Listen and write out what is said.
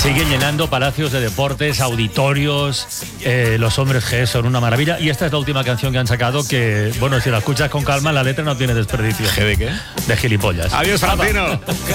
Siguen llenando palacios de deportes, auditorios, los hombres G son una maravilla. Y esta es la última canción que han sacado que, bueno, si la escuchas con calma, la letra no tiene desperdicio. ¿G de qué? De gilipollas. Adiós, Francino.